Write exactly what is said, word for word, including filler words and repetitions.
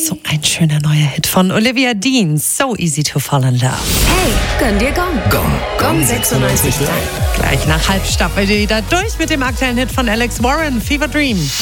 So ein schöner neuer Hit von Olivia Dean. So easy to fall in love. Hey, gönn dir Gong. Gong. Gong sechsundneunzig Komma drei. Gleich nach halb starten wir wieder durch mit dem aktuellen Hit von Alex Warren, Fever Dream.